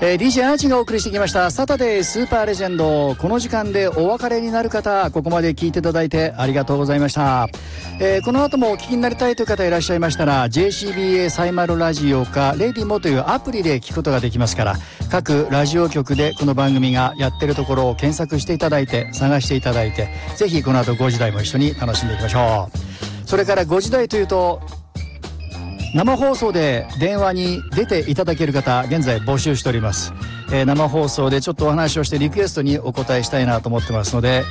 DJ アーチがお送りしてきましたサタデースーパーレジェンド。この時間でお別れになる方、ここまで聞いていただいてありがとうございました。この後もお聞きになりたいという方いらっしゃいましたら JCBA サイマルラジオかレディモというアプリで聞くことができますから、各ラジオ局でこの番組がやってるところを検索していただいて探していただいて、ぜひこの後5時台も一緒に楽しんでいきましょう。それから5時台というと生放送で電話に出ていただける方、現在募集しております。生放送でちょっとお話をしてリクエストにお答えしたいなと思ってますので、